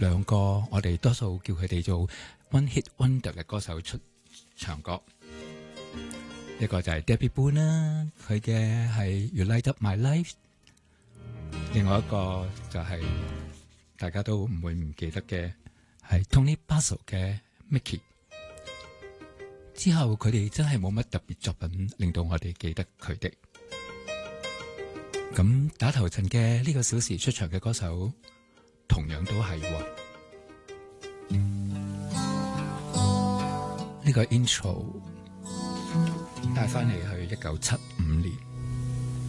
兩個我哋多數叫佢哋做 One Hit Wonder 嘅歌手出唱歌。一個就係 Debbie Boone 啦，佢嘅係 You Light Up My Life。另外一個就係大家都唔會唔記得嘅係 Tony Basil 嘅 Mickey。之後佢哋真係冇乜特別作品令到我哋記得佢哋。咁打頭陣嘅呢個小時出場嘅歌手，同樣都係呢個 intro 帶翻嚟去1975年。